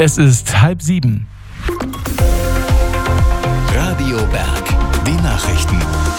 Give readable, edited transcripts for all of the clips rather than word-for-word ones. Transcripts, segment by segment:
Es ist 6:30. Radio Berg, die Nachrichten.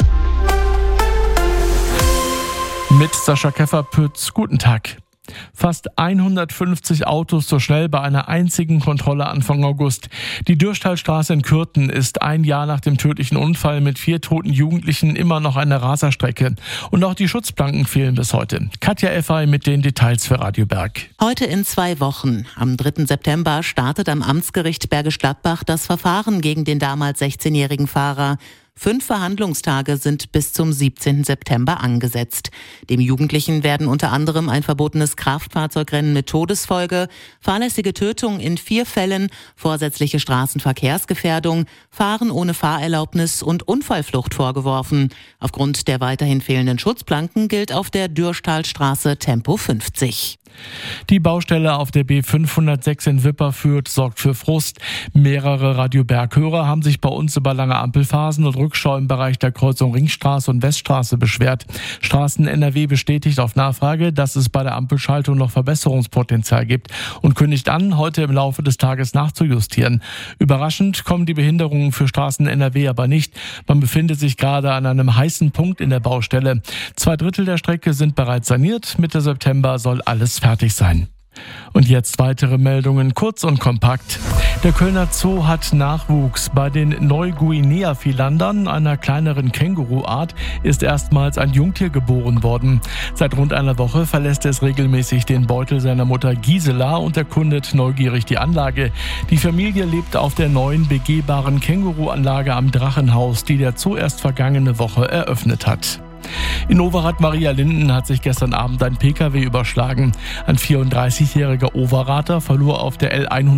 Mit Sascha Keffer-Pütz, guten Tag. Fast 150 Autos so schnell bei einer einzigen Kontrolle Anfang August. Die Dürsthalstraße in Kürten ist ein Jahr nach dem tödlichen Unfall mit 4 toten Jugendlichen immer noch eine Raserstrecke. Und auch die Schutzplanken fehlen bis heute. Katja Effay mit den Details für Radio Berg. Heute in 2 Wochen. Am 3. September startet am Amtsgericht Bergisch Gladbach das Verfahren gegen den damals 16-jährigen Fahrer. 5 Verhandlungstage sind bis zum 17. September angesetzt. Dem Jugendlichen werden unter anderem ein verbotenes Kraftfahrzeugrennen mit Todesfolge, fahrlässige Tötung in 4 Fällen, vorsätzliche Straßenverkehrsgefährdung, Fahren ohne Fahrerlaubnis und Unfallflucht vorgeworfen. Aufgrund der weiterhin fehlenden Schutzplanken gilt auf der Dürsthalstraße Tempo 50. Die Baustelle auf der B506 in Wipperfürth sorgt für Frust. Mehrere Radio Berg-Hörer haben sich bei uns über lange Ampelphasen und Rückstau im Bereich der Kreuzung Ringstraße und Weststraße beschwert. Straßen NRW bestätigt auf Nachfrage, dass es bei der Ampelschaltung noch Verbesserungspotenzial gibt und kündigt an, heute im Laufe des Tages nachzujustieren. Überraschend kommen die Behinderungen für Straßen NRW aber nicht. Man befindet sich gerade an einem heißen Punkt in der Baustelle. 2/3 der Strecke sind bereits saniert. Mitte September soll alles fertig sein. Und jetzt weitere Meldungen, kurz und kompakt. Der Kölner Zoo hat Nachwuchs. Bei den Neuguinea-Filandern, einer kleineren Känguruart, ist erstmals ein Jungtier geboren worden. Seit rund einer Woche verlässt es regelmäßig den Beutel seiner Mutter Gisela und erkundet neugierig die Anlage. Die Familie lebt auf der neuen begehbaren Känguruanlage am Drachenhaus, die der Zoo erst vergangene Woche eröffnet hat. In Overath-Marialinden hat sich gestern Abend ein Pkw überschlagen. Ein 34-jähriger Overrather verlor auf der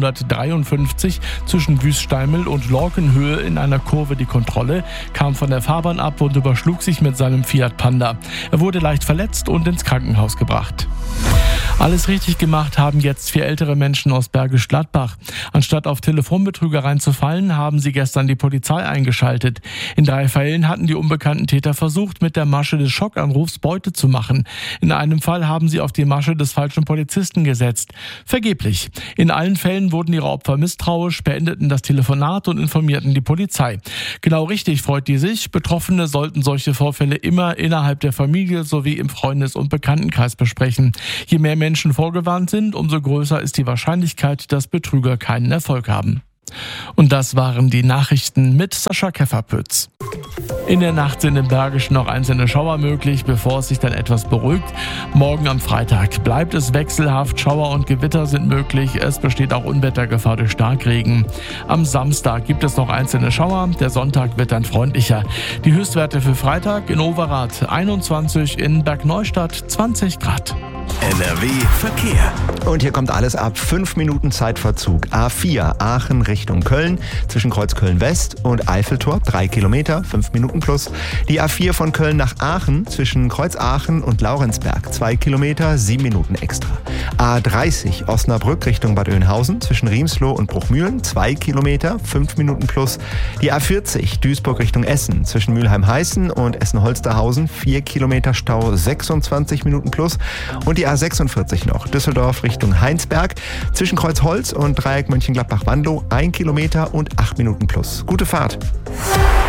L153 zwischen Wüststeimel und Lorkenhöhe in einer Kurve die Kontrolle, kam von der Fahrbahn ab und überschlug sich mit seinem Fiat Panda. Er wurde leicht verletzt und ins Krankenhaus gebracht. Alles richtig gemacht haben jetzt 4 ältere Menschen aus Bergisch Gladbach. Anstatt auf Telefonbetrügereien zu fallen, haben sie gestern die Polizei eingeschaltet. In 3 Fällen hatten die unbekannten Täter versucht, mit der Masche des Schockanrufs Beute zu machen. In einem Fall haben sie auf die Masche des falschen Polizisten gesetzt. Vergeblich. In allen Fällen wurden ihre Opfer misstrauisch, beendeten das Telefonat und informierten die Polizei. Genau richtig freut die sich. Betroffene sollten solche Vorfälle immer innerhalb der Familie sowie im Freundes- und Bekanntenkreis besprechen. Je mehr Menschen vorgewarnt sind, umso größer ist die Wahrscheinlichkeit, dass Betrüger keinen Erfolg haben. Und das waren die Nachrichten mit Sascha Keffer-Pütz. In der Nacht sind im Bergischen noch einzelne Schauer möglich, bevor es sich dann etwas beruhigt. Morgen am Freitag bleibt es wechselhaft, Schauer und Gewitter sind möglich. Es besteht auch Unwettergefahr durch Starkregen. Am Samstag gibt es noch einzelne Schauer, der Sonntag wird dann freundlicher. Die Höchstwerte für Freitag in Overath 21, in Bergneustadt 20 Grad. NRW Verkehr. Und hier kommt alles ab 5 Minuten Zeitverzug. A4 Aachen Richtung Köln zwischen Kreuzköln West und Eiffeltor 3 Kilometer, 5 Minuten plus. Die A4 von Köln nach Aachen zwischen Kreuz Aachen und Laurenzberg 2 Kilometer, 7 Minuten extra. A30 Osnabrück Richtung Bad Oeynhausen zwischen Riemsloh und Bruchmühlen 2 Kilometer, 5 Minuten plus. Die A40 Duisburg Richtung Essen zwischen Mülheim-Heißen und Essen-Holsterhausen 4 Kilometer Stau, 26 Minuten plus. Und die A46 noch, Düsseldorf Richtung Heinsberg, zwischen Kreuzholz und Dreieck Mönchengladbach-Wandow 1 Kilometer und 8 Minuten plus. Gute Fahrt!